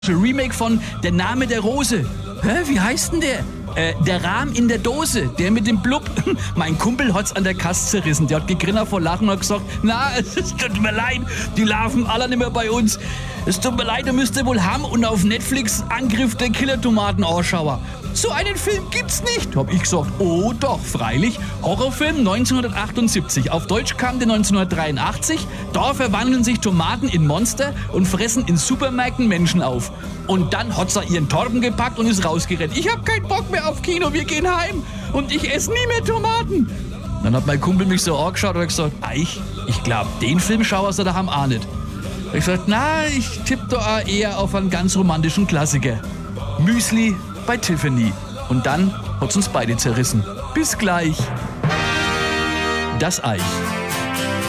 Remake von Der Name der Rose. Hä, wie heißt denn der? Der Rahm in der Dose, der mit dem Blub. Mein Kumpel hat's an der Kasse zerrissen. Der hat gegrinnert vor Lachen und hat gesagt, na, es tut mir leid, die laufen alle nicht mehr bei uns. Es tut mir leid, du müsst wohl haben und auf Netflix Angriff der Killertomaten anschauen. So einen Film gibt's nicht, hab ich gesagt. Oh doch, freilich. Horrorfilm 1978. Auf Deutsch kam der 1983. Da verwandeln sich Tomaten in Monster und fressen in Supermärkten Menschen auf. Und dann hat sie ihren Torben gepackt und ist rausgerannt. Ich hab keinen Bock mehr auf Kino, wir gehen heim. Und ich esse nie mehr Tomaten. Dann hat mein Kumpel mich so angeschaut und hat gesagt, ich glaub, den Film schauen sie daheim auch nicht. Ich gesagt, na, ich tippe da auch eher auf einen ganz romantischen Klassiker. Müsli bei Tiffany. Und dann hat's uns beide zerrissen. Bis gleich. Das Eich.